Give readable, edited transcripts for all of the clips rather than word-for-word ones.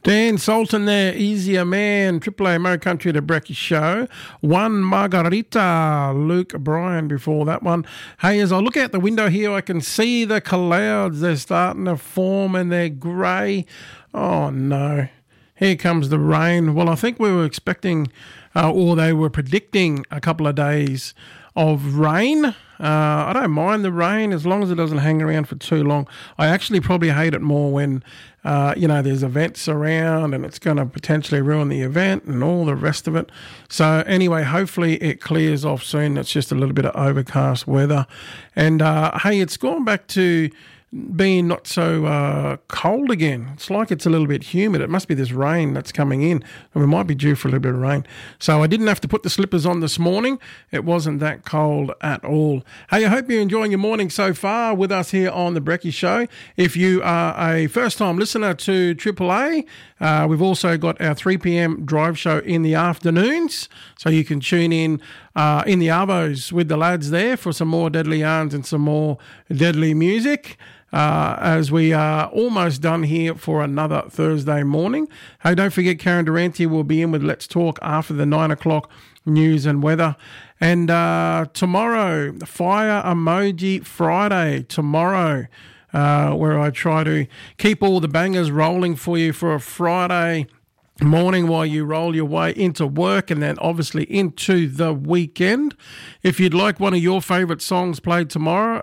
Dan Sultan there, Easier Man, Triple A Mo Country to Brecky Show. One Margarita, Luke Bryan before that one. Hey, as I look out the window here, I can see the clouds. They're starting to form and they're grey. Oh, no. Here comes the rain. Well, I think we were expecting, or they were predicting a couple of days of rain. I don't mind the rain as long as it doesn't hang around for too long. I actually probably hate it more when, there's events around and it's going to potentially ruin the event and all the rest of it. So anyway, hopefully it clears off soon. It's just a little bit of overcast weather. And, hey, it's gone back to being not so cold again. It's like it's a little bit humid. It must be this rain that's coming in, and we might be due for a little bit of rain. So I didn't have to put the slippers on this morning. It wasn't that cold at all. Hey, I hope you're enjoying your morning so far with us here on The Brecky Show. If you are a first-time listener to Triple A, we've also got our 3 p.m. drive show in the afternoons, so you can tune in the arvos with the lads there for some more deadly yarns and some more deadly music. As we are almost done here for another Thursday morning. Hey, don't forget Karen Durante will be in with Let's Talk after the 9 o'clock news and weather. And tomorrow, Fire Emoji Friday, tomorrow, where I try to keep all the bangers rolling for you for a Friday morning while you roll your way into work and then obviously into the weekend. If you'd like one of your favourite songs played tomorrow,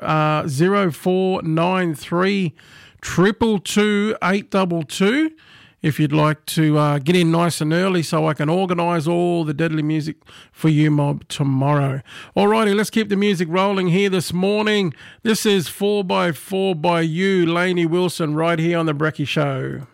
0493 222 822. If you'd like to get in nice and early so I can organise all the deadly music for you mob tomorrow. Alrighty, let's keep the music rolling here this morning. This is 4x4 by you, Lainey Wilson, right here on The Brecky Show.